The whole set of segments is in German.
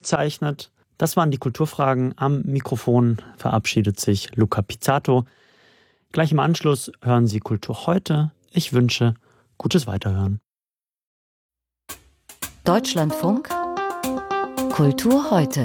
aufgezeichnet. Das waren die Kulturfragen. Am Mikrofon verabschiedet sich Luca Pizzato. Gleich im Anschluss hören Sie Kultur heute. Ich wünsche gutes Weiterhören. Deutschlandfunk Kultur heute.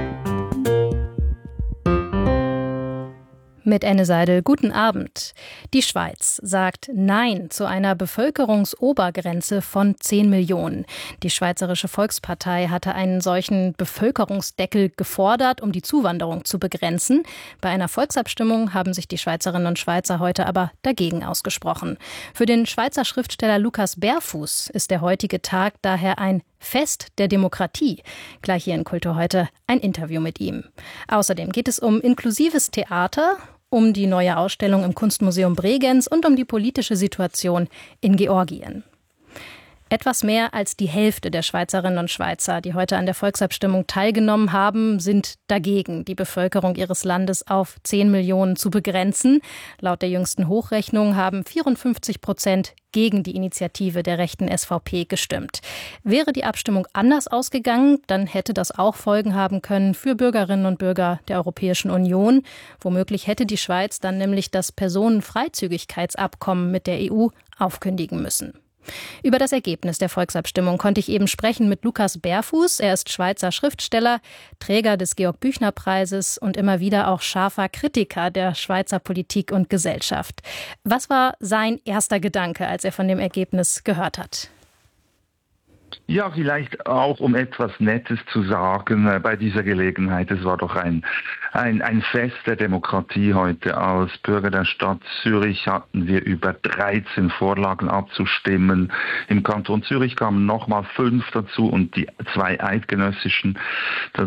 Mit Anne Seidel, guten Abend. Die Schweiz sagt Nein zu einer Bevölkerungsobergrenze von 10 Millionen. Die Schweizerische Volkspartei hatte einen solchen Bevölkerungsdeckel gefordert, um die Zuwanderung zu begrenzen. Bei einer Volksabstimmung haben sich die Schweizerinnen und Schweizer heute aber dagegen ausgesprochen. Für den Schweizer Schriftsteller Lukas Berfuß ist der heutige Tag daher ein Fest der Demokratie. Gleich hier in Kultur heute ein Interview mit ihm. Außerdem geht es um inklusives Theater, um die neue Ausstellung im Kunstmuseum Bregenz und um die politische Situation in Georgien. Etwas mehr als die Hälfte der Schweizerinnen und Schweizer, die heute an der Volksabstimmung teilgenommen haben, sind dagegen, die Bevölkerung ihres Landes auf 10 Millionen zu begrenzen. Laut der jüngsten Hochrechnung haben 54% gegen die Initiative der rechten SVP gestimmt. Wäre die Abstimmung anders ausgegangen, dann hätte das auch Folgen haben können für Bürgerinnen und Bürger der Europäischen Union. Womöglich hätte die Schweiz dann nämlich das Personenfreizügigkeitsabkommen mit der EU aufkündigen müssen. Über das Ergebnis der Volksabstimmung konnte ich eben sprechen mit Lukas Berfuß. Er ist Schweizer Schriftsteller, Träger des Georg-Büchner-Preises und immer wieder auch scharfer Kritiker der Schweizer Politik und Gesellschaft. Was war sein erster Gedanke, als er von dem Ergebnis gehört hat? Ja, vielleicht auch, um etwas Nettes zu sagen bei dieser Gelegenheit. Es war doch ein Fest der Demokratie heute. Als Bürger der Stadt Zürich hatten wir über 13 Vorlagen abzustimmen. Im Kanton Zürich kamen nochmal 5 dazu und die 2 eidgenössischen. Das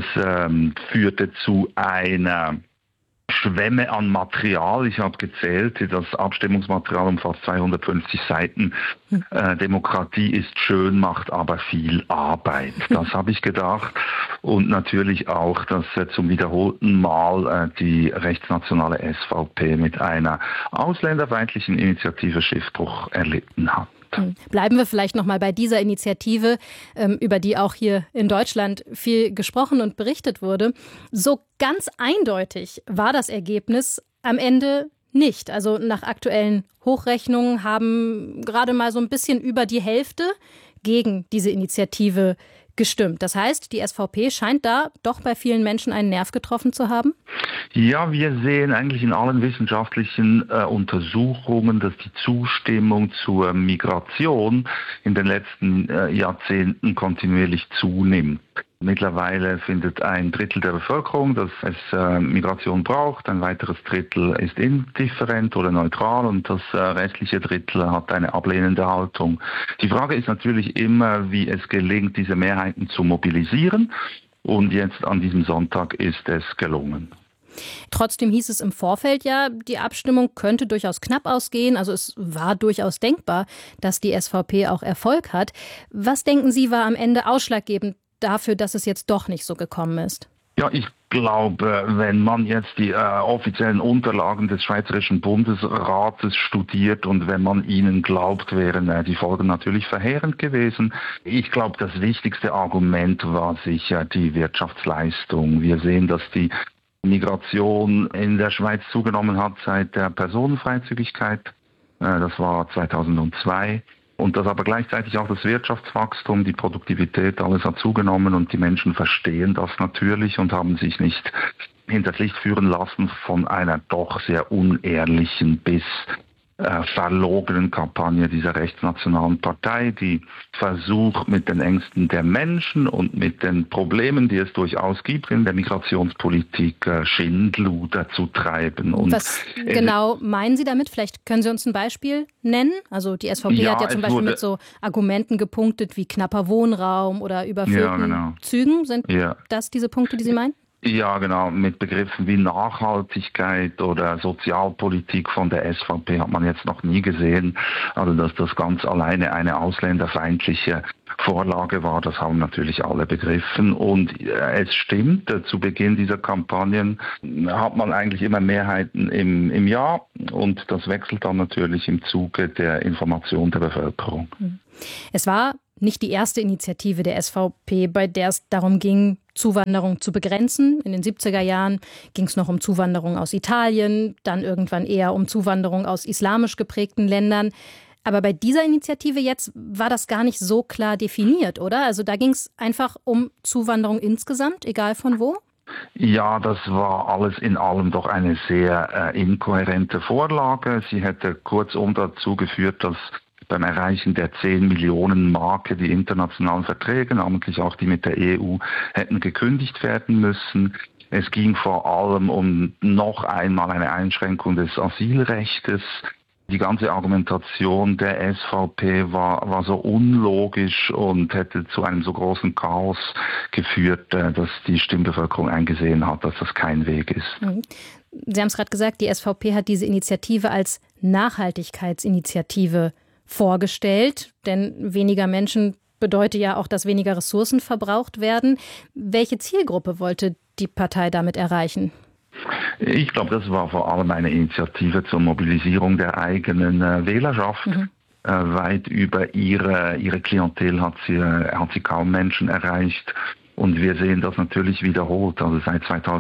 führte zu einer Schwemme an Material. Ich habe gezählt, das Abstimmungsmaterial umfasst 250 Seiten. Demokratie ist schön, macht aber viel Arbeit. Das habe ich gedacht. Und natürlich auch, dass zum wiederholten Mal die rechtsnationale SVP mit einer ausländerfeindlichen Initiative Schiffbruch erlitten hat. Bleiben wir vielleicht noch mal bei dieser Initiative, über die auch hier in Deutschland viel gesprochen und berichtet wurde. So ganz eindeutig war das Ergebnis am Ende nicht. Also nach aktuellen Hochrechnungen haben gerade mal so ein bisschen über die Hälfte gegen diese Initiative gestimmt. Das heißt, die SVP scheint da doch bei vielen Menschen einen Nerv getroffen zu haben? Ja, wir sehen eigentlich in allen wissenschaftlichen Untersuchungen, dass die Zustimmung zur Migration in den letzten Jahrzehnten kontinuierlich zunimmt. Mittlerweile findet 1/3 der Bevölkerung, dass es Migration braucht. Ein weiteres Drittel ist indifferent oder neutral und das restliche Drittel hat eine ablehnende Haltung. Die Frage ist natürlich immer, wie es gelingt, diese Mehrheiten zu mobilisieren. Und jetzt an diesem Sonntag ist es gelungen. Trotzdem hieß es im Vorfeld ja, die Abstimmung könnte durchaus knapp ausgehen. Also es war durchaus denkbar, dass die SVP auch Erfolg hat. Was denken Sie, war am Ende ausschlaggebend dafür, dass es jetzt doch nicht so gekommen ist? Ja, ich glaube, wenn man jetzt die offiziellen Unterlagen des Schweizerischen Bundesrates studiert und wenn man ihnen glaubt, wären die Folgen natürlich verheerend gewesen. Ich glaube, das wichtigste Argument war sicher die Wirtschaftsleistung. Wir sehen, dass die Migration in der Schweiz zugenommen hat seit der Personenfreizügigkeit. Das war 2002. Und dass aber gleichzeitig auch das Wirtschaftswachstum, die Produktivität, alles hat zugenommen und die Menschen verstehen das natürlich und haben sich nicht hinters Licht führen lassen von einer doch sehr unehrlichen bis verlogenen Kampagne dieser rechtsnationalen Partei, die versucht, mit den Ängsten der Menschen und mit den Problemen, die es durchaus gibt in der Migrationspolitik, Schindluder zu treiben. Und was genau meinen Sie damit? Vielleicht können Sie uns ein Beispiel nennen? Also die SVP hat ja zum Beispiel mit so Argumenten gepunktet wie knapper Wohnraum oder überfüllten Zügen. Sind das diese Punkte, die Sie meinen? Ja, genau. Mit Begriffen wie Nachhaltigkeit oder Sozialpolitik von der SVP hat man jetzt noch nie gesehen. Also, dass das ganz alleine eine ausländerfeindliche Vorlage war, das haben natürlich alle begriffen. Und es stimmt, zu Beginn dieser Kampagnen hat man eigentlich immer Mehrheiten im Ja. Und das wechselt dann natürlich im Zuge der Information der Bevölkerung. Es war nicht die erste Initiative der SVP, bei der es darum ging, Zuwanderung zu begrenzen. In den 70er Jahren ging es noch um Zuwanderung aus Italien, dann irgendwann eher um Zuwanderung aus islamisch geprägten Ländern. Aber bei dieser Initiative jetzt war das gar nicht so klar definiert, oder? Also da ging es einfach um Zuwanderung insgesamt, egal von wo? Ja, das war alles in allem doch eine sehr inkohärente Vorlage. Sie hätte kurzum dazu geführt, dass beim Erreichen der 10 Millionen Marke die internationalen Verträge, namentlich auch die mit der EU, hätten gekündigt werden müssen. Es ging vor allem um noch einmal eine Einschränkung des Asylrechtes. Die ganze Argumentation der SVP war so unlogisch und hätte zu einem so großen Chaos geführt, dass die Stimmbevölkerung eingesehen hat, dass das kein Weg ist. Sie haben es gerade gesagt, die SVP hat diese Initiative als Nachhaltigkeitsinitiative vorgestellt, denn weniger Menschen bedeutet ja auch, dass weniger Ressourcen verbraucht werden. Welche Zielgruppe wollte die Partei damit erreichen? Ich glaube, das war vor allem eine Initiative zur Mobilisierung der eigenen Wählerschaft. Weit über ihre Klientel hat sie kaum Menschen erreicht. Und wir sehen das natürlich wiederholt. Also seit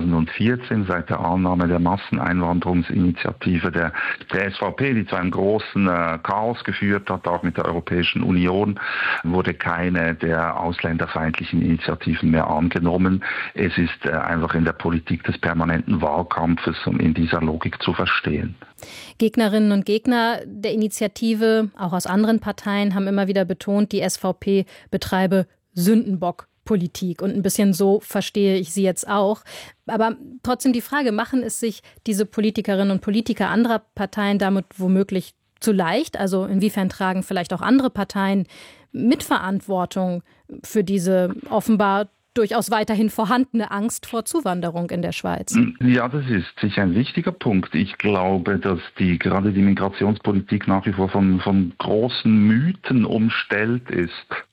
2014, seit der Annahme der Masseneinwanderungsinitiative der SVP, die zu einem großen Chaos geführt hat, auch mit der Europäischen Union, wurde keine der ausländerfeindlichen Initiativen mehr angenommen. Es ist einfach in der Politik des permanenten Wahlkampfes, um in dieser Logik zu verstehen. Gegnerinnen und Gegner der Initiative, auch aus anderen Parteien, haben immer wieder betont, die SVP betreibe Sündenbockpolitik. Und ein bisschen so verstehe ich sie jetzt auch. Aber trotzdem die Frage, machen es sich diese Politikerinnen und Politiker anderer Parteien damit womöglich zu leicht? Also inwiefern tragen vielleicht auch andere Parteien Mitverantwortung für diese offenbar durchaus weiterhin vorhandene Angst vor Zuwanderung in der Schweiz? Ja, das ist sicher ein wichtiger Punkt. Ich glaube, dass gerade die Migrationspolitik nach wie vor von großen Mythen umstellt ist.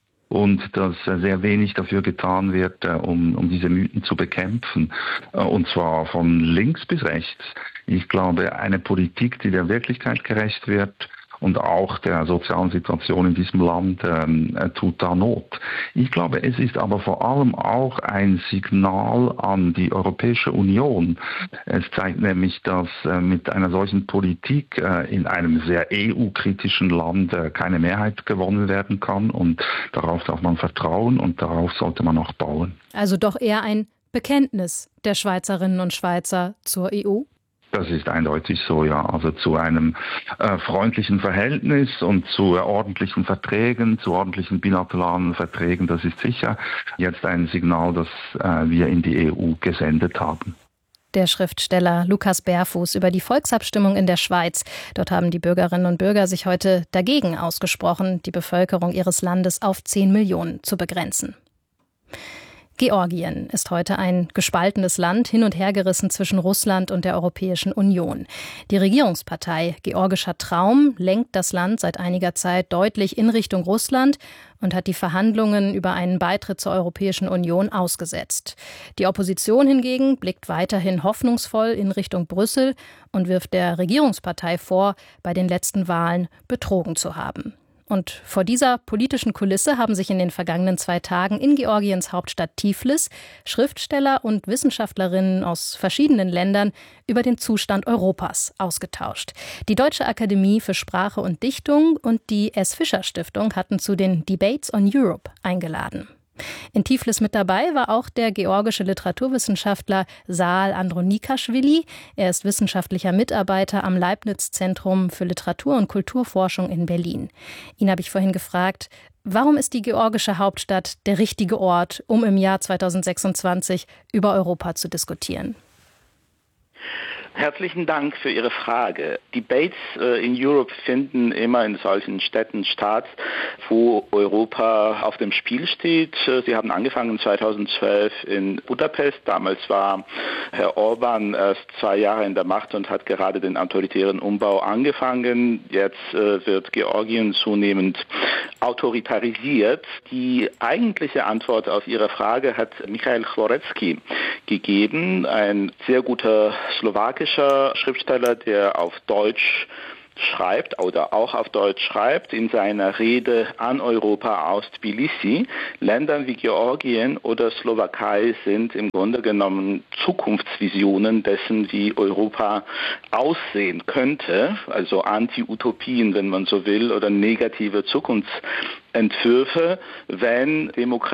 Und dass sehr wenig dafür getan wird, um diese Mythen zu bekämpfen. Und zwar von links bis rechts. Ich glaube, eine Politik, die der Wirklichkeit gerecht wird und auch der sozialen Situation in diesem Land tut da Not. Ich glaube, es ist aber vor allem auch ein Signal an die Europäische Union. Es zeigt nämlich, dass mit einer solchen Politik in einem sehr EU-kritischen Land keine Mehrheit gewonnen werden kann. Und darauf darf man vertrauen und darauf sollte man auch bauen. Also doch eher ein Bekenntnis der Schweizerinnen und Schweizer zur EU? Das ist eindeutig so, ja. Also zu einem freundlichen Verhältnis und zu ordentlichen Verträgen, zu ordentlichen bilateralen Verträgen, das ist sicher jetzt ein Signal, das wir in die EU gesendet haben. Der Schriftsteller Lukas Berfuß über die Volksabstimmung in der Schweiz. Dort haben die Bürgerinnen und Bürger sich heute dagegen ausgesprochen, die Bevölkerung ihres Landes auf 10 Millionen zu begrenzen. Georgien ist heute ein gespaltenes Land, hin und her gerissen zwischen Russland und der Europäischen Union. Die Regierungspartei Georgischer Traum lenkt das Land seit einiger Zeit deutlich in Richtung Russland und hat die Verhandlungen über einen Beitritt zur Europäischen Union ausgesetzt. Die Opposition hingegen blickt weiterhin hoffnungsvoll in Richtung Brüssel und wirft der Regierungspartei vor, bei den letzten Wahlen betrogen zu haben. Und vor dieser politischen Kulisse haben sich in den vergangenen 2 Tagen in Georgiens Hauptstadt Tiflis Schriftsteller und Wissenschaftlerinnen aus verschiedenen Ländern über den Zustand Europas ausgetauscht. Die Deutsche Akademie für Sprache und Dichtung und die S. Fischer Stiftung hatten zu den Debates on Europe eingeladen. In Tiflis mit dabei war auch der georgische Literaturwissenschaftler Saal Andronikaschwili. Er ist wissenschaftlicher Mitarbeiter am Leibniz-Zentrum für Literatur- und Kulturforschung in Berlin. Ihn habe ich vorhin gefragt, warum ist die georgische Hauptstadt der richtige Ort, um im Jahr 2026 über Europa zu diskutieren? Herzlichen Dank für Ihre Frage. Debates in Europe finden immer in solchen Städten statt, wo Europa auf dem Spiel steht. Sie haben angefangen 2012 in Budapest. Damals war Herr Orban erst 2 Jahre in der Macht und hat gerade den autoritären Umbau angefangen. Jetzt wird Georgien zunehmend autoritarisiert. Die eigentliche Antwort auf Ihre Frage hat Michail Chworecki gegeben, ein sehr guter slowakischer Schriftsteller, der auf Deutsch schreibt oder auch auf Deutsch schreibt in seiner Rede an Europa aus Tbilisi, Ländern wie Georgien oder Slowakei sind im Grunde genommen Zukunftsvisionen dessen, wie Europa aussehen könnte, also Anti-Utopien, wenn man so will, oder negative Zukunftsentwürfe, wenn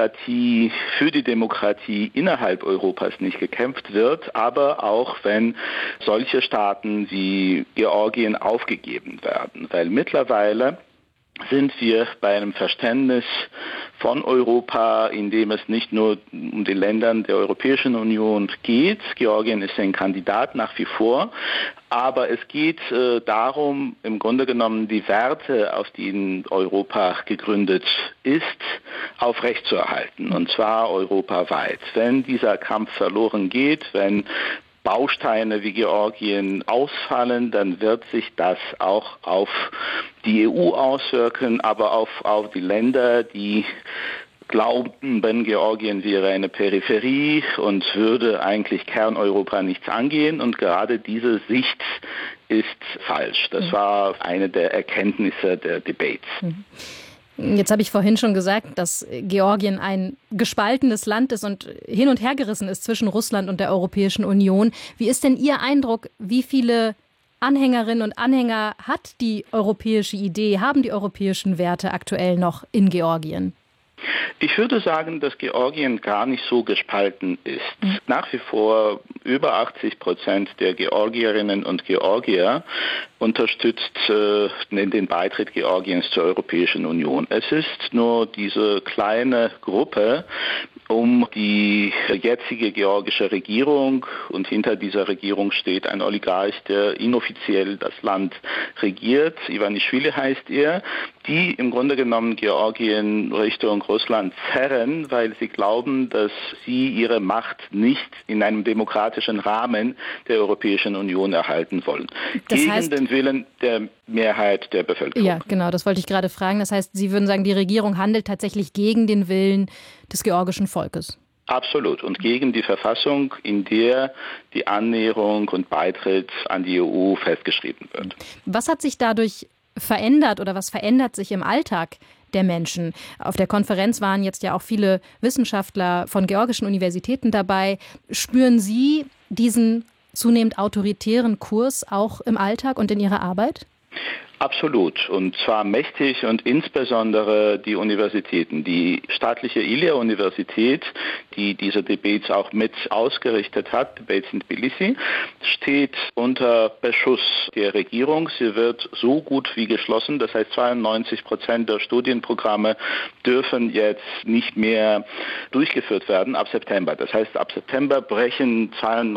für die Demokratie innerhalb Europas nicht gekämpft wird, aber auch wenn solche Staaten wie Georgien aufgegeben werden. Weil mittlerweile sind wir bei einem Verständnis von Europa, in dem es nicht nur um die Länder der Europäischen Union geht. Georgien ist ein Kandidat nach wie vor. Aber es geht darum, im Grunde genommen die Werte, auf denen Europa gegründet ist, aufrechtzuerhalten. Und zwar europaweit. Wenn dieser Kampf verloren geht, wenn Bausteine wie Georgien ausfallen, dann wird sich das auch auf die EU auswirken, aber auf die Länder, die glaubten, Georgien wäre eine Peripherie und würde eigentlich Kerneuropa nichts angehen. Und gerade diese Sicht ist falsch. Das war eine der Erkenntnisse der Debates. Jetzt habe ich vorhin schon gesagt, dass Georgien ein gespaltenes Land ist und hin und her gerissen ist zwischen Russland und der Europäischen Union. Wie ist denn Ihr Eindruck, wie viele Anhängerinnen und Anhänger hat die europäische Idee, haben die europäischen Werte aktuell noch in Georgien? Ich würde sagen, dass Georgien gar nicht so gespalten ist. Nach wie vor über 80% der Georgierinnen und Georgier unterstützt den Beitritt Georgiens zur Europäischen Union. Es ist nur diese kleine Gruppe um die jetzige georgische Regierung, und hinter dieser Regierung steht ein Oligarch, der inoffiziell das Land regiert. Ivanischvili heißt er, die im Grunde genommen Georgien Richtung Russland zerren, weil sie glauben, dass sie ihre Macht nicht in einem demokratischen Rahmen der Europäischen Union erhalten wollen. Das heißt, gegen den Willen der Mehrheit der Bevölkerung. Ja, genau, das wollte ich gerade fragen. Das heißt, Sie würden sagen, die Regierung handelt tatsächlich gegen den Willen des georgischen Volkes? Absolut. Und gegen die Verfassung, in der die Annäherung und Beitritt an die EU festgeschrieben wird. Was hat sich dadurch verändert oder was verändert sich im Alltag der Menschen? Auf der Konferenz waren jetzt ja auch viele Wissenschaftler von georgischen Universitäten dabei. Spüren Sie diesen zunehmend autoritären Kurs auch im Alltag und in Ihrer Arbeit? Absolut. Und zwar mächtig, und insbesondere die Universitäten. Die staatliche Ilia-Universität, die diese Debates auch mit ausgerichtet hat, Debates in Tbilisi, steht unter Beschuss der Regierung. Sie wird so gut wie geschlossen. Das heißt, 92% der Studienprogramme dürfen jetzt nicht mehr durchgeführt werden ab September. Das heißt, ab September brechen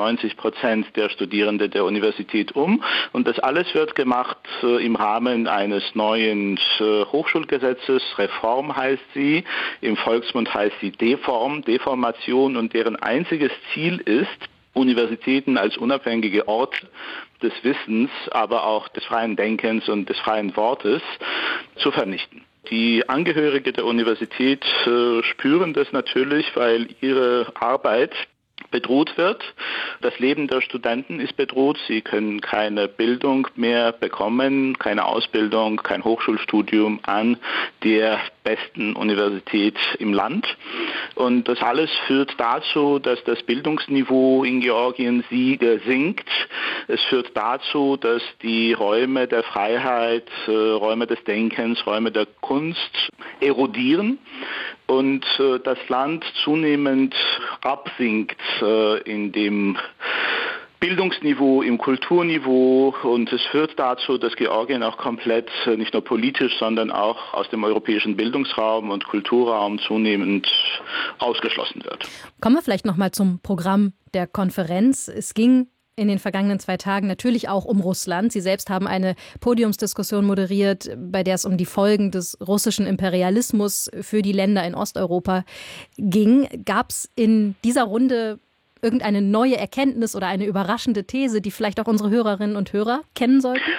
92% der Studierenden der Universität um. Und das alles wird gemacht im Rahmen eines neuen Hochschulgesetzes. Reform heißt sie, im Volksmund heißt sie Deformation, und deren einziges Ziel ist, Universitäten als unabhängige Ort des Wissens, aber auch des freien Denkens und des freien Wortes zu vernichten. Die Angehörigen der Universität spüren das natürlich, weil ihre Arbeit bedroht wird. Das Leben der Studenten ist bedroht. Sie können keine Bildung mehr bekommen, keine Ausbildung, kein Hochschulstudium an der besten Universität im Land. Und das alles führt dazu, dass das Bildungsniveau in Georgien sinkt. Es führt dazu, dass die Räume der Freiheit, Räume des Denkens, Räume der Kunst erodieren und das Land zunehmend absinkt in dem Bildungsniveau, im Kulturniveau, und es führt dazu, dass Georgien auch komplett, nicht nur politisch, sondern auch aus dem europäischen Bildungsraum und Kulturraum zunehmend ausgeschlossen wird. Kommen wir vielleicht noch mal zum Programm der Konferenz. Es ging in den vergangenen 2 Tagen natürlich auch um Russland. Sie selbst haben eine Podiumsdiskussion moderiert, bei der es um die Folgen des russischen Imperialismus für die Länder in Osteuropa ging. Gab es in dieser Runde irgendeine neue Erkenntnis oder eine überraschende These, die vielleicht auch unsere Hörerinnen und Hörer kennen sollten?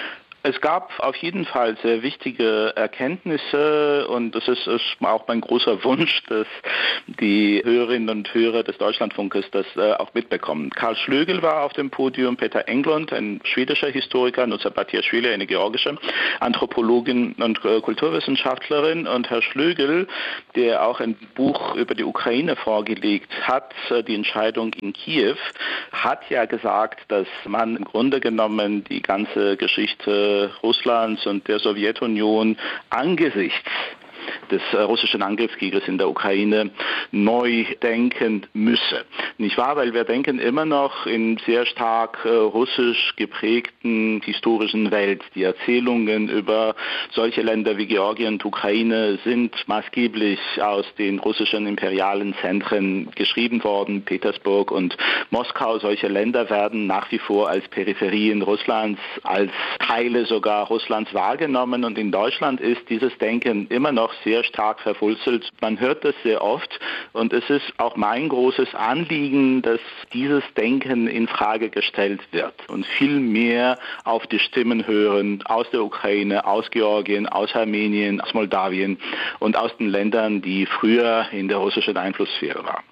Es gab auf jeden Fall sehr wichtige Erkenntnisse und es ist auch mein großer Wunsch, dass die Hörerinnen und Hörer des Deutschlandfunkes das auch mitbekommen. Karl Schlögl war auf dem Podium, Peter Englund, ein schwedischer Historiker, Nusa Batiashvili, eine georgische Anthropologin und Kulturwissenschaftlerin, und Herr Schlögl, der auch ein Buch über die Ukraine vorgelegt hat, die Entscheidung in Kiew, hat ja gesagt, dass man im Grunde genommen die ganze Geschichte Russlands und der Sowjetunion angesichts des russischen Angriffskrieges in der Ukraine neu denken müsse. Nicht wahr? Weil wir denken immer noch in sehr stark russisch geprägten historischen Welt. Die Erzählungen über solche Länder wie Georgien und Ukraine sind maßgeblich aus den russischen imperialen Zentren geschrieben worden. Petersburg und Moskau, solche Länder werden nach wie vor als Peripherien Russlands, als Teile sogar Russlands wahrgenommen, und in Deutschland ist dieses Denken immer noch sehr stark verwurzelt. Man hört das sehr oft, und es ist auch mein großes Anliegen, dass dieses Denken in Frage gestellt wird und viel mehr auf die Stimmen hören aus der Ukraine, aus Georgien, aus Armenien, aus Moldawien und aus den Ländern, die früher in der russischen Einflusssphäre waren.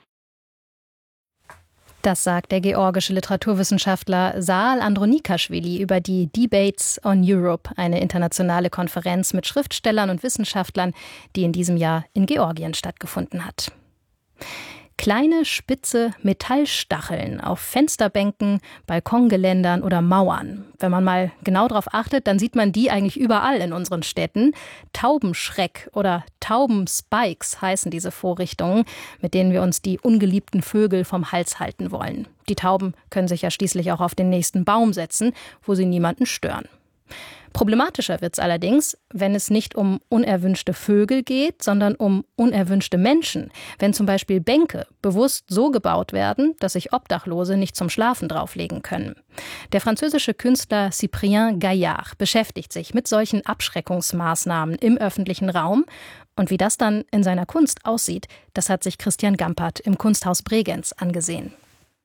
Das sagt der georgische Literaturwissenschaftler Saal Andronikashvili über die Debates on Europe, eine internationale Konferenz mit Schriftstellern und Wissenschaftlern, die in diesem Jahr in Georgien stattgefunden hat. Kleine, spitze Metallstacheln auf Fensterbänken, Balkongeländern oder Mauern. Wenn man mal genau darauf achtet, dann sieht man die eigentlich überall in unseren Städten. Taubenschreck oder Taubenspikes heißen diese Vorrichtungen, mit denen wir uns die ungeliebten Vögel vom Hals halten wollen. Die Tauben können sich ja schließlich auch auf den nächsten Baum setzen, wo sie niemanden stören. Problematischer wird es allerdings, wenn es nicht um unerwünschte Vögel geht, sondern um unerwünschte Menschen. Wenn zum Beispiel Bänke bewusst so gebaut werden, dass sich Obdachlose nicht zum Schlafen drauflegen können. Der französische Künstler Cyprien Gaillard beschäftigt sich mit solchen Abschreckungsmaßnahmen im öffentlichen Raum. Und wie das dann in seiner Kunst aussieht, das hat sich Christian Gampert im Kunsthaus Bregenz angesehen.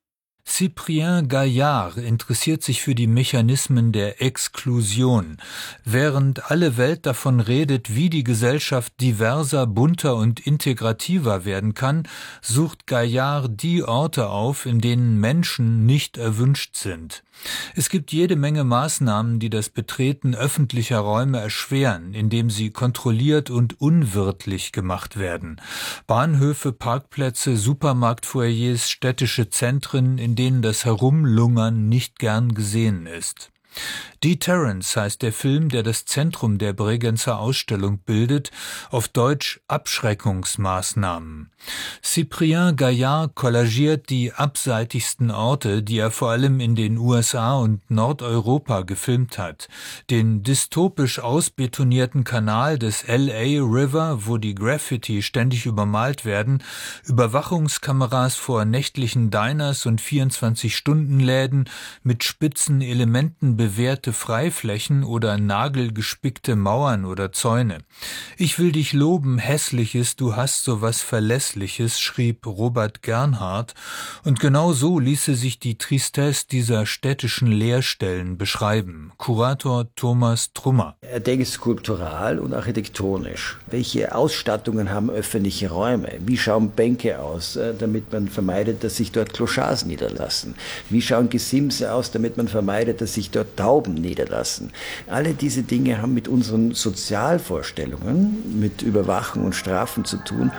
Cyprien Gaillard interessiert sich für die Mechanismen der Exklusion. Während alle Welt davon redet, wie die Gesellschaft diverser, bunter und integrativer werden kann, sucht Gaillard die Orte auf, in denen Menschen nicht erwünscht sind. Es gibt jede Menge Maßnahmen, die das Betreten öffentlicher Räume erschweren, indem sie kontrolliert und unwirtlich gemacht werden. Bahnhöfe, Parkplätze, Supermarktfoyers, städtische Zentren, in denen das Herumlungern nicht gern gesehen ist. Deterrence heißt der Film, der das Zentrum der Bregenzer Ausstellung bildet, auf Deutsch Abschreckungsmaßnahmen. Cyprien Gaillard kollagiert die abseitigsten Orte, die er vor allem in den USA und Nordeuropa gefilmt hat. Den dystopisch ausbetonierten Kanal des LA River, wo die Graffiti ständig übermalt werden, Überwachungskameras vor nächtlichen Diners und 24-Stunden-Läden mit spitzen Elementen bewehrte Freiflächen oder nagelgespickte Mauern oder Zäune. Ich will dich loben, Hässliches, du hast so was Verlässliches, schrieb Robert Gernhardt, und genau so ließe sich die Tristesse dieser städtischen Leerstellen beschreiben. Kurator Thomas Trummer. Er denkt skulptural und architektonisch. Welche Ausstattungen haben öffentliche Räume? Wie schauen Bänke aus, damit man vermeidet, dass sich dort Clochards niederlassen? Wie schauen Gesimse aus, damit man vermeidet, dass sich dort Tauben niederlassen? Alle diese Dinge haben mit unseren Sozialvorstellungen, mit Überwachung und Strafen zu tun.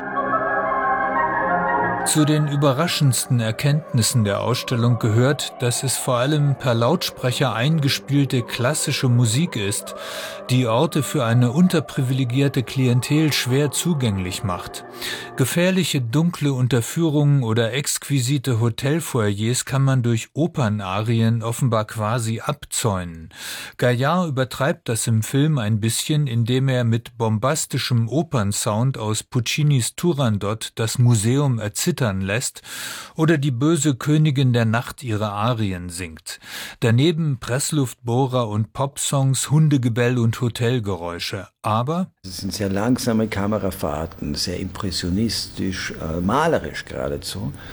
Zu den überraschendsten Erkenntnissen der Ausstellung gehört, dass es vor allem per Lautsprecher eingespielte klassische Musik ist, die Orte für eine unterprivilegierte Klientel schwer zugänglich macht. Gefährliche dunkle Unterführungen oder exquisite Hotelfoyers kann man durch Opernarien offenbar quasi abzäunen. Gaillard übertreibt das im Film ein bisschen, indem er mit bombastischem Opernsound aus Puccinis Turandot das Museum erzittern lässt oder die böse Königin der Nacht ihre Arien singt. Daneben Pressluftbohrer und Popsongs, Hundegebell und Hotelgeräusche. Aber es sind sehr langsame Kamerafahrten, sehr impressionistisch, malerisch geradezu.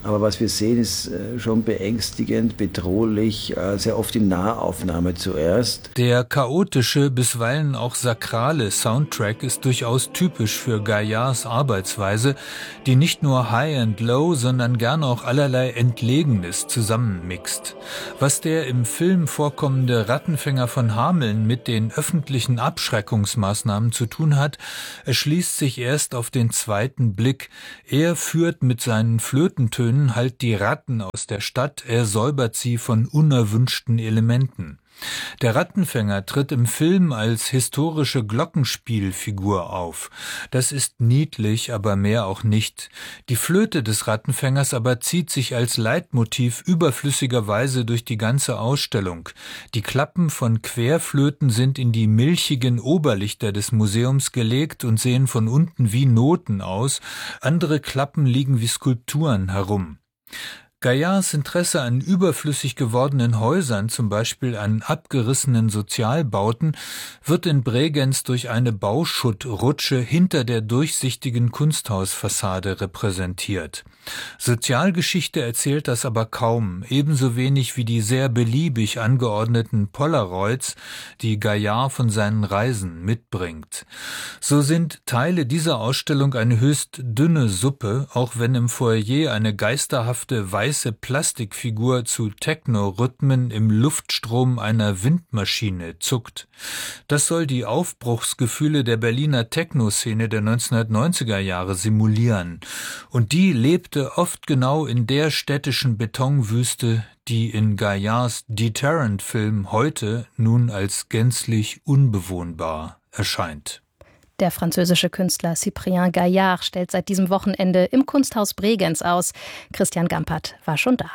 Aber was wir sehen, ist schon beängstigend, bedrohlich, sehr oft in Nahaufnahme zuerst. Der chaotische, bisweilen auch sakrale Soundtrack ist durchaus typisch für Gaillards Arbeitsweise, die nicht nur High and Low, sondern gern auch allerlei Entlegenes zusammenmixt. Was der im Film vorkommende Rattenfänger von Hameln mit den öffentlichen Abschreckungsmaßnahmen zu tun hat, erschließt sich erst auf den zweiten Blick. Er führt mit seinen Flötentönen halt die Ratten aus der Stadt, er säubert sie von unerwünschten Elementen. Der Rattenfänger tritt im Film als historische Glockenspielfigur auf. Das ist niedlich, aber mehr auch nicht. Die Flöte des Rattenfängers aber zieht sich als Leitmotiv überflüssigerweise durch die ganze Ausstellung. Die Klappen von Querflöten sind in die milchigen Oberlichter des Museums gelegt und sehen von unten wie Noten aus. Andere Klappen liegen wie Skulpturen herum. Gaillards Interesse an überflüssig gewordenen Häusern, zum Beispiel an abgerissenen Sozialbauten, wird in Bregenz durch eine Bauschuttrutsche hinter der durchsichtigen Kunsthausfassade repräsentiert. Sozialgeschichte erzählt das aber kaum, ebenso wenig wie die sehr beliebig angeordneten Polaroids, die Gaillard von seinen Reisen mitbringt. So sind Teile dieser Ausstellung eine höchst dünne Suppe, auch wenn im Foyer eine geisterhafte weiße Plastikfigur zu Techno-Rhythmen im Luftstrom einer Windmaschine zuckt. Das soll die Aufbruchsgefühle der Berliner Techno-Szene der 1990er Jahre simulieren. Und die lebte oft genau in der städtischen Betonwüste, die in Gaillards Deterrent-Film heute nun als gänzlich unbewohnbar erscheint. Der französische Künstler Cyprien Gaillard stellt seit diesem Wochenende im Kunsthaus Bregenz aus. Christian Gampert war schon da.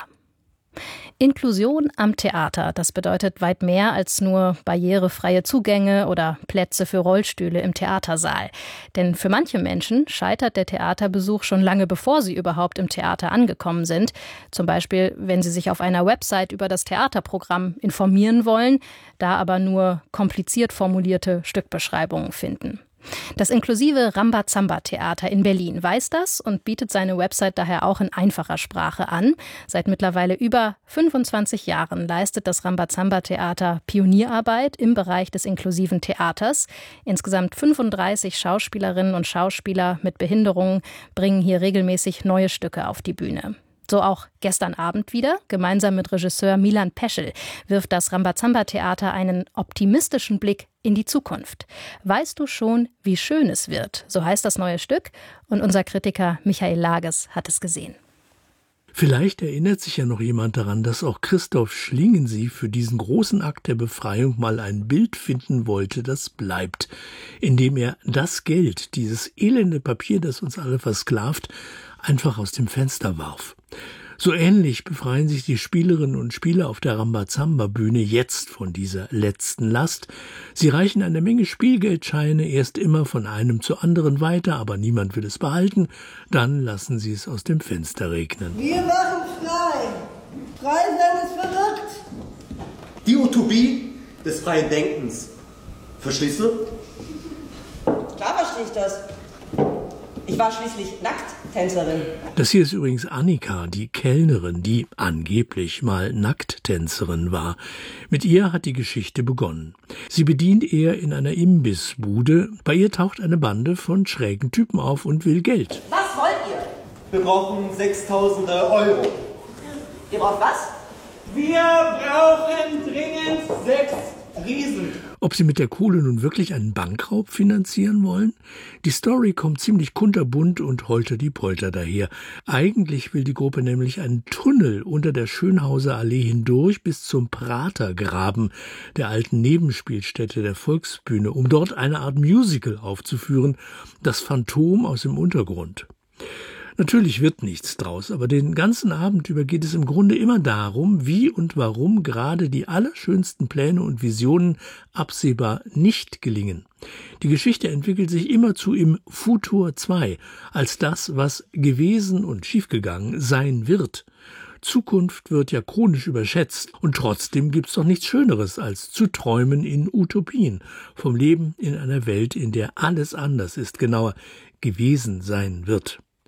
Inklusion am Theater, das bedeutet weit mehr als nur barrierefreie Zugänge oder Plätze für Rollstühle im Theatersaal. Denn für manche Menschen scheitert der Theaterbesuch schon lange bevor sie überhaupt im Theater angekommen sind. Zum Beispiel, wenn sie sich auf einer Website über das Theaterprogramm informieren wollen, da aber nur kompliziert formulierte Stückbeschreibungen finden. Das inklusive Rambazamba-Theater in Berlin weiß das und bietet seine Website daher auch in einfacher Sprache an. Seit mittlerweile über 25 Jahren leistet das Rambazamba-Theater Pionierarbeit im Bereich des inklusiven Theaters. Insgesamt 35 Schauspielerinnen und Schauspieler mit Behinderungen bringen hier regelmäßig neue Stücke auf die Bühne. So auch gestern Abend wieder. Gemeinsam mit Regisseur Milan Peschel wirft das Rambazamba-Theater einen optimistischen Blick in die Zukunft. Weißt du schon, wie schön es wird? So heißt das neue Stück. Und unser Kritiker Michael Lages hat es gesehen. Vielleicht erinnert sich ja noch jemand daran, dass auch Christoph Schlingensief für diesen großen Akt der Befreiung mal ein Bild finden wollte, das bleibt, indem er das Geld, dieses elende Papier, das uns alle versklavt, einfach aus dem Fenster warf. So ähnlich befreien sich die Spielerinnen und Spieler auf der Rambazamba-Bühne jetzt von dieser letzten Last. Sie reichen eine Menge Spielgeldscheine erst immer von einem zu anderen weiter, aber niemand will es behalten. Dann lassen sie es aus dem Fenster regnen. Wir machen frei. Frei sein ist verrückt. Die Utopie des freien Denkens. Verstehst du? Klar verstehe ich das. Ich war schließlich Nackttänzerin. Das hier ist übrigens Annika, die Kellnerin, die angeblich mal Nackttänzerin war. Mit ihr hat die Geschichte begonnen. Sie bedient er in einer Imbissbude. Bei ihr taucht eine Bande von schrägen Typen auf und will Geld. Was wollt ihr? Wir brauchen 6.000 Euro. Ihr braucht was? Wir brauchen dringend 6 Riesen. Ob sie mit der Kohle nun wirklich einen Bankraub finanzieren wollen? Die Story kommt ziemlich kunterbunt und holter-die-polter daher. Eigentlich will die Gruppe nämlich einen Tunnel unter der Schönhauser Allee hindurch bis zum Pratergraben, der alten Nebenspielstätte der Volksbühne, um dort eine Art Musical aufzuführen, das Phantom aus dem Untergrund. Natürlich wird nichts draus, aber den ganzen Abend über geht es im Grunde immer darum, wie und warum gerade die allerschönsten Pläne und Visionen absehbar nicht gelingen. Die Geschichte entwickelt sich immerzu im Futur 2, als das, was gewesen und schiefgegangen sein wird. Zukunft wird ja chronisch überschätzt und trotzdem gibt's doch nichts Schöneres, als zu träumen in Utopien, vom Leben in einer Welt, in der alles anders ist, genauer gewesen sein wird.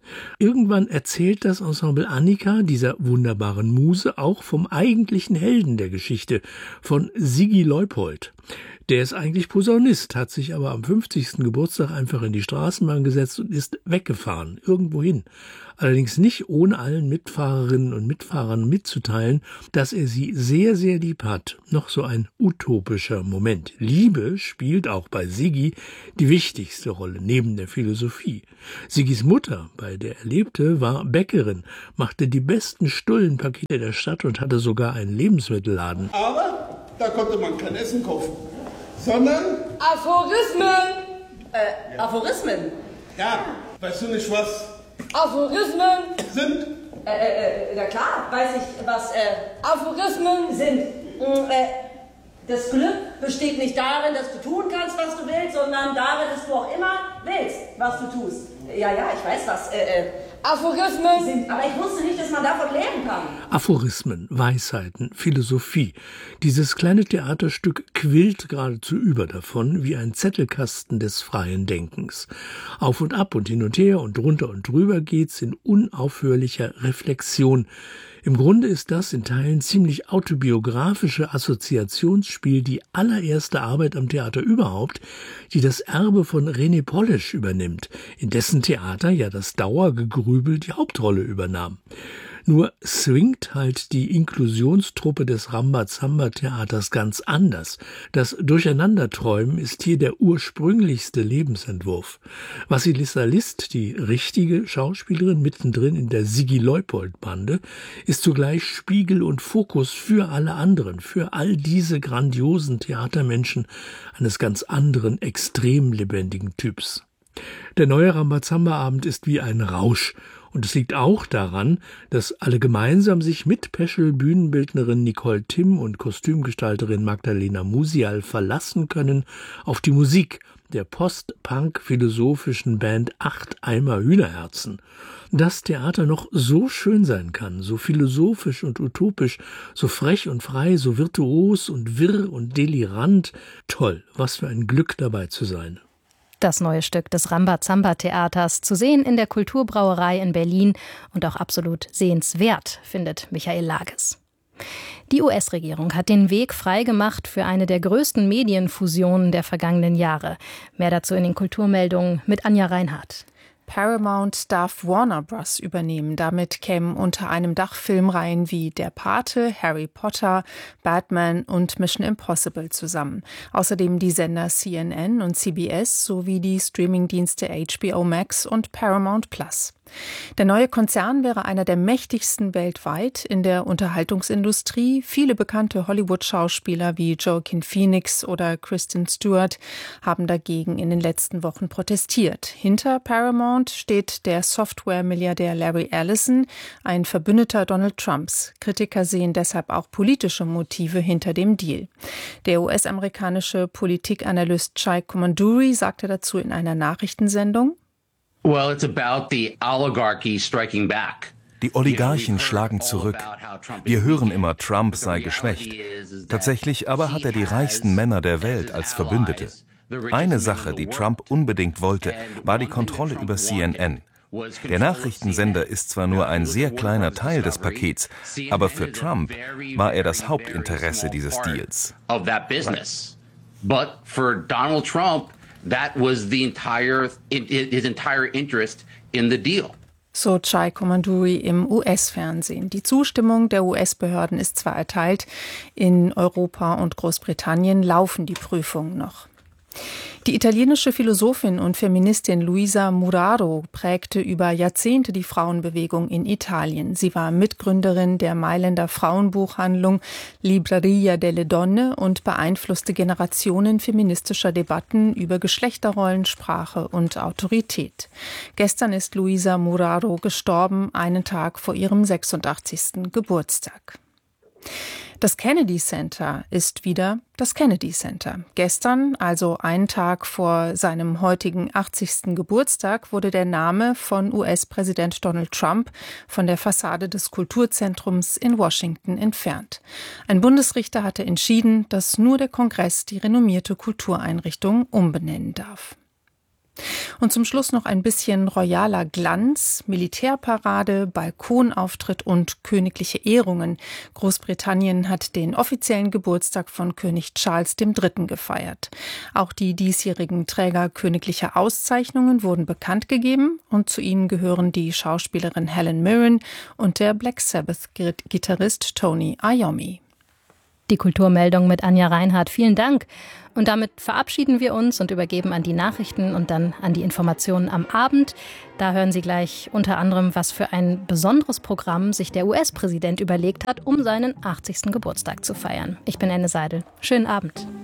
Irgendwann erzählt das Ensemble Annika, dieser wunderbaren Muse, auch vom eigentlichen Helden der Geschichte, von Sigi Leupold. Der ist eigentlich Posaunist, hat sich aber am 50. Geburtstag einfach in die Straßenbahn gesetzt und ist weggefahren, irgendwohin. Allerdings nicht ohne allen Mitfahrerinnen und Mitfahrern mitzuteilen, dass er sie sehr, sehr lieb hat. Noch so ein utopischer Moment. Liebe spielt auch bei Sigi die wichtigste Rolle, neben der Philosophie. Sigis Mutter, bei der er lebte, war Bäckerin, machte die besten Stullenpakete der Stadt und hatte sogar einen Lebensmittelladen. Aber da konnte man kein Essen kaufen, sondern Aphorismen. Aphorismen? Ja, weißt du nicht, was Aphorismen sind? Na klar, weiß ich, was Aphorismen sind. Das Glück besteht nicht darin, dass du tun kannst, was du willst, sondern darin, dass du auch immer willst, was du tust. Ja, ich weiß das. Aphorismen sind, aber ich wusste nicht, dass man davon leben kann. Aphorismen, Weisheiten, Philosophie. Dieses kleine Theaterstück quillt geradezu über davon, wie ein Zettelkasten des freien Denkens. Auf und ab und hin und her und drunter und drüber geht's in unaufhörlicher Reflexion. Im Grunde ist das in Teilen ziemlich autobiografische Assoziationsspiel die allererste Arbeit am Theater überhaupt, die das Erbe von René Polish übernimmt, in dessen Theater ja das Dauergegrübel die Hauptrolle übernahm. Nur swingt halt die Inklusionstruppe des Rambazamba-Theaters ganz anders. Das Durcheinanderträumen ist hier der ursprünglichste Lebensentwurf. Vassilissa List, die richtige Schauspielerin mittendrin in der Sigi Leupold-Bande, ist zugleich Spiegel und Fokus für alle anderen, für all diese grandiosen Theatermenschen eines ganz anderen, extrem lebendigen Typs. Der neue Rambazamba-Abend ist wie ein Rausch. Und es liegt auch daran, dass alle gemeinsam sich mit Peschel-Bühnenbildnerin Nicole Timm und Kostümgestalterin Magdalena Musial verlassen können auf die Musik der post-punk-philosophischen Band 8 Eimer Hühnerherzen. Dass Theater noch so schön sein kann, so philosophisch und utopisch, so frech und frei, so virtuos und wirr und delirant. Toll, was für ein Glück dabei zu sein. Das neue Stück des Rambazamba-Theaters, zu sehen in der Kulturbrauerei in Berlin und auch absolut sehenswert, findet Michael Lages. Die US-Regierung hat den Weg freigemacht für eine der größten Medienfusionen der vergangenen Jahre. Mehr dazu in den Kulturmeldungen mit Anja Reinhardt. Paramount darf Warner Bros. Übernehmen. Damit kämen unter einem Dach Filmreihen wie Der Pate, Harry Potter, Batman und Mission Impossible zusammen. Außerdem die Sender CNN und CBS sowie die Streamingdienste HBO Max und Paramount Plus. Der neue Konzern wäre einer der mächtigsten weltweit in der Unterhaltungsindustrie. Viele bekannte Hollywood-Schauspieler wie Joaquin Phoenix oder Kristen Stewart haben dagegen in den letzten Wochen protestiert. Hinter Paramount steht der Software-Milliardär Larry Ellison, ein Verbündeter Donald Trumps. Kritiker sehen deshalb auch politische Motive hinter dem Deal. Der US-amerikanische Politikanalyst Chai Komanduri sagte dazu in einer Nachrichtensendung: Well, it's about the oligarchy striking back. Die Oligarchen schlagen zurück. Wir hören immer, Trump sei geschwächt. Tatsächlich aber hat er die reichsten Männer der Welt als Verbündete. Eine Sache, die Trump unbedingt wollte, war die Kontrolle über CNN. Der Nachrichtensender ist zwar nur ein sehr kleiner Teil des Pakets, aber für Trump war er das Hauptinteresse dieses Deals. But for Donald Trump, that was his entire interest in the deal. So Chai Komanduri im US-Fernsehen. Die Zustimmung der US-Behörden ist zwar erteilt, in Europa und Großbritannien laufen die Prüfungen noch. Die italienische Philosophin und Feministin Luisa Muraro prägte über Jahrzehnte die Frauenbewegung in Italien. Sie war Mitgründerin der Mailänder Frauenbuchhandlung Libreria delle Donne und beeinflusste Generationen feministischer Debatten über Geschlechterrollen, Sprache und Autorität. Gestern ist Luisa Muraro gestorben, einen Tag vor ihrem 86. Geburtstag. Das Kennedy Center ist wieder das Kennedy Center. Gestern, also einen Tag vor seinem heutigen 80. Geburtstag, wurde der Name von US-Präsident Donald Trump von der Fassade des Kulturzentrums in Washington entfernt. Ein Bundesrichter hatte entschieden, dass nur der Kongress die renommierte Kultureinrichtung umbenennen darf. Und zum Schluss noch ein bisschen royaler Glanz, Militärparade, Balkonauftritt und königliche Ehrungen. Großbritannien hat den offiziellen Geburtstag von König Charles III. Gefeiert. Auch die diesjährigen Träger königlicher Auszeichnungen wurden bekannt gegeben und zu ihnen gehören die Schauspielerin Helen Mirren und der Black Sabbath-Gitarrist Tony Iommi. Die Kulturmeldung mit Anja Reinhardt. Vielen Dank. Und damit verabschieden wir uns und übergeben an die Nachrichten und dann an die Informationen am Abend. Da hören Sie gleich unter anderem, was für ein besonderes Programm sich der US-Präsident überlegt hat, um seinen 80. Geburtstag zu feiern. Ich bin Anne Seidel. Schönen Abend.